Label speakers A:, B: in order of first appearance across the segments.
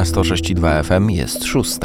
A: na 106,2 FM jest 6.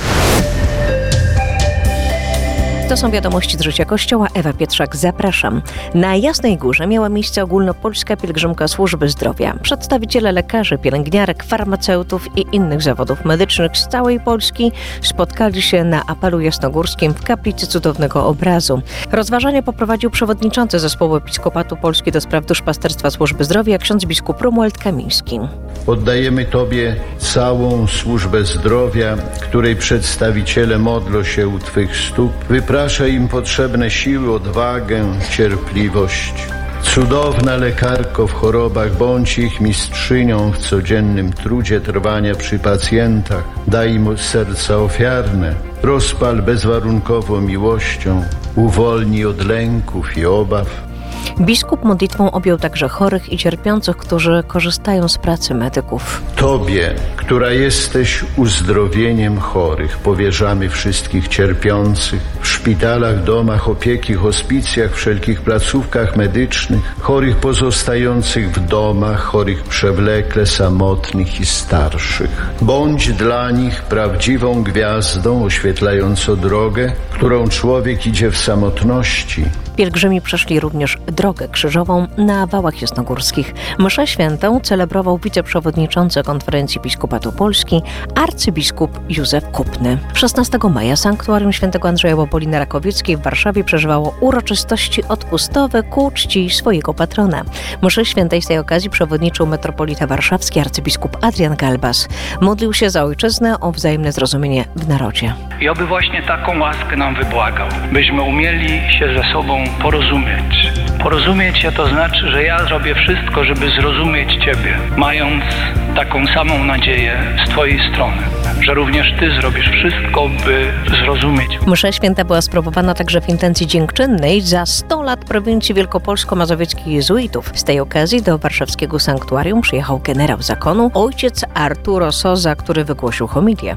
B: To są wiadomości z życia Kościoła. Ewa Pietrzak, zapraszam. Na Jasnej Górze miała miejsce ogólnopolska pielgrzymka służby zdrowia. Przedstawiciele lekarzy, pielęgniarek, farmaceutów i innych zawodów medycznych z całej Polski spotkali się na apelu jasnogórskim w kaplicy Cudownego Obrazu. Rozważanie poprowadził przewodniczący Zespołu Episkopatu Polski do spraw duszpasterstwa służby zdrowia, ksiądz biskup Romuald Kamiński.
C: Oddajemy Tobie całą służbę zdrowia, której przedstawiciele modlą się u Twych stóp. Wypraszaj im potrzebne siły, odwagę, cierpliwość. Cudowna lekarko w chorobach, bądź ich mistrzynią w codziennym trudzie trwania przy pacjentach. Daj im serca ofiarne, rozpal bezwarunkową miłością, uwolnij od lęków i obaw.
B: Biskup modlitwą objął także chorych i cierpiących, którzy korzystają z pracy medyków.
C: Tobie, która jesteś uzdrowieniem chorych, powierzamy wszystkich cierpiących w szpitalach, domach opieki, hospicjach, wszelkich placówkach medycznych, chorych pozostających w domach, chorych przewlekle, samotnych i starszych. Bądź dla nich prawdziwą gwiazdą oświetlającą drogę, którą człowiek idzie w samotności.
B: Pielgrzymi przeszli również drogę krzyżową na Wałach Jasnogórskich. Mszę świętą celebrował wiceprzewodniczący Konferencji Episkopatu Polski arcybiskup Józef Kupny. 16 maja Sanktuarium Świętego Andrzeja Łoboliny Rakowieckiej w Warszawie przeżywało uroczystości odpustowe ku czci swojego patrona. Mszy świętej z tej okazji przewodniczył metropolita warszawski arcybiskup Adrian Galbas. Modlił się za ojczyznę o wzajemne zrozumienie w narodzie.
D: I oby właśnie taką łaskę nam wybłagał, byśmy umieli się ze sobą porozumieć. Porozumieć się to znaczy, że ja zrobię wszystko, żeby zrozumieć Ciebie, mając taką samą nadzieję z Twojej strony, że również Ty zrobisz wszystko, by zrozumieć.
B: Msza święta była sprawowana także w intencji dziękczynnej za 100 lat prowincji wielkopolsko-mazowieckich jezuitów. Z tej okazji do warszawskiego sanktuarium przyjechał generał zakonu, ojciec Arturo Sosa, który wygłosił homilię.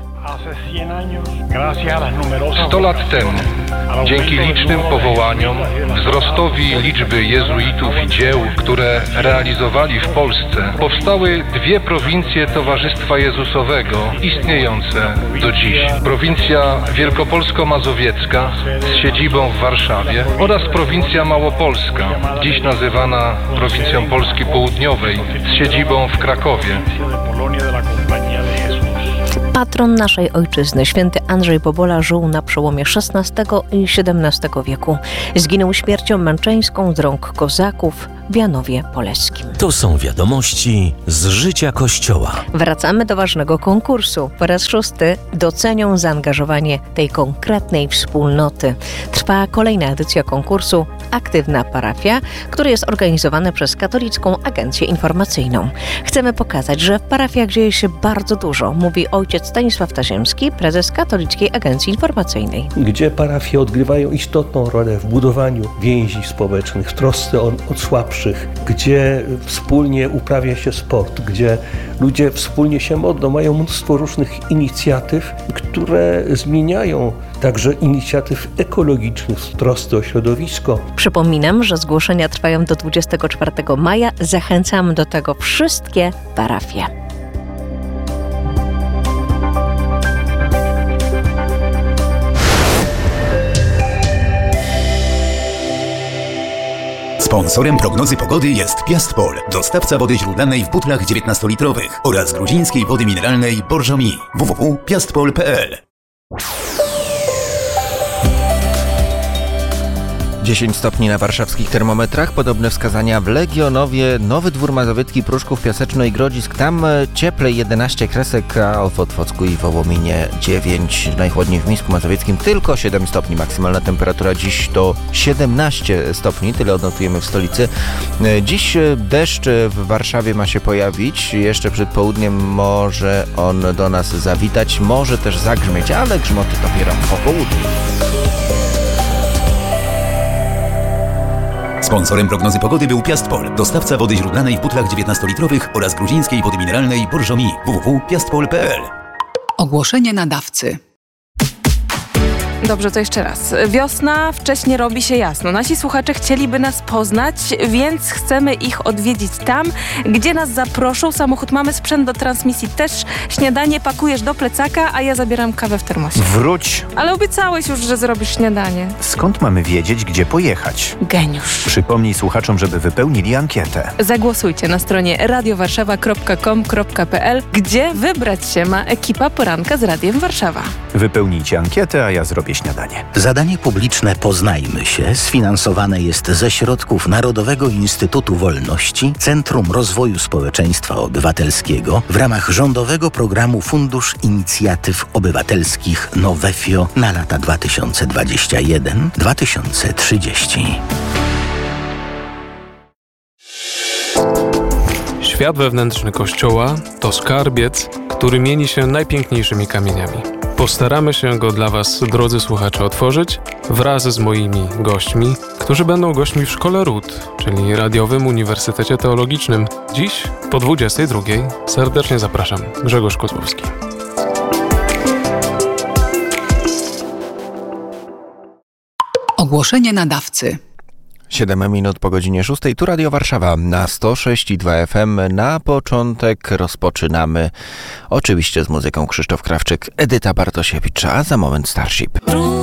E: 100 lat temu, dzięki licznym powołaniom, wzrostowi liczby jezuitów i dzieł, które realizowali w Polsce, powstały dwie prowincje Towarzystwa Jezusowego, istniejące do dziś. Prowincja Wielkopolsko-Mazowiecka z siedzibą w Warszawie oraz prowincja Małopolska, dziś nazywana prowincją Polski Południowej, z siedzibą w Krakowie.
B: Patron naszej ojczyzny, święty Andrzej Bobola, żył na przełomie XVI i XVII wieku. Zginął śmiercią męczeńską z rąk kozaków w Janowie Poleskim.
F: To są wiadomości z życia Kościoła.
B: Wracamy do ważnego konkursu. Po raz 6 docenią zaangażowanie tej konkretnej wspólnoty. Trwa kolejna edycja konkursu Aktywna Parafia, który jest organizowany przez Katolicką Agencję Informacyjną. Chcemy pokazać, że w parafiach dzieje się bardzo dużo, mówi ojciec Stanisław Taziemski, prezes Katolickiej Agencji Informacyjnej.
G: Gdzie parafie odgrywają istotną rolę w budowaniu więzi społecznych, w trosce o słabszych, gdzie wspólnie uprawia się sport, gdzie ludzie wspólnie się modlą, mają mnóstwo różnych inicjatyw, które zmieniają także inicjatyw ekologicznych w trosce o środowisko.
B: Przypominam, że zgłoszenia trwają do 24 maja. Zachęcam do tego wszystkie parafie.
H: Sponsorem prognozy pogody jest Piastpol, dostawca wody źródlanej w butlach 19-litrowych oraz gruzińskiej wody mineralnej Borżomi. www.piastpol.pl
A: 10 stopni na warszawskich termometrach, podobne wskazania w Legionowie, Nowy Dwór Mazowiecki, Pruszków, Piaseczno i Grodzisk. Tam cieplej 11 kresek, a w Otwocku i Wołominie 9. Najchłodniej w Mińsku Mazowieckim tylko 7 stopni. Maksymalna temperatura dziś to 17 stopni, tyle odnotujemy w stolicy. Dziś deszcz w Warszawie ma się pojawić. Jeszcze przed południem może on do nas zawitać, może też zagrzmieć, ale grzmoty dopiero po południu.
H: Sponsorem prognozy pogody był Piastpol, dostawca wody źródlanej w butlach 19-litrowych oraz gruzińskiej wody mineralnej Borżomi. www.piastpol.pl.
I: Ogłoszenie nadawcy. Dobrze, to jeszcze raz. Wiosna, wcześnie robi się jasno. Nasi słuchacze chcieliby nas poznać, więc chcemy ich odwiedzić tam, gdzie nas zaproszą. Samochód mamy, sprzęt do transmisji też. Śniadanie pakujesz do plecaka, a ja zabieram kawę w termosie.
J: Wróć!
I: Ale obiecałeś już, że zrobisz śniadanie.
J: Skąd mamy wiedzieć, gdzie pojechać?
I: Geniusz.
J: Przypomnij słuchaczom, żeby wypełnili ankietę.
I: Zagłosujcie na stronie radiowarszawa.com.pl, gdzie wybrać się ma ekipa Poranka z Radiem Warszawa.
J: Wypełnijcie ankietę, a ja zrobię śniadanie.
K: Zadanie publiczne Poznajmy się sfinansowane jest ze środków Narodowego Instytutu Wolności, Centrum Rozwoju Społeczeństwa Obywatelskiego w ramach rządowego programu Fundusz Inicjatyw Obywatelskich Nowefio na lata 2021-2030.
L: Świat wewnętrzny Kościoła to skarbiec, który mieni się najpiękniejszymi kamieniami. Postaramy się go dla Was, drodzy słuchacze, otworzyć wraz z moimi gośćmi, którzy będą gośćmi w Szkole Ród, czyli Radiowym Uniwersytecie Teologicznym. Dziś po 22:00 serdecznie zapraszam. Grzegorz Kozłowski.
M: Ogłoszenie nadawcy.
A: 7 minut po godzinie 6. Tu Radio Warszawa na 106,2 FM. Na początek rozpoczynamy oczywiście z muzyką Krzysztof Krawczyk, Edyta Bartosiewicz, a za moment Starship.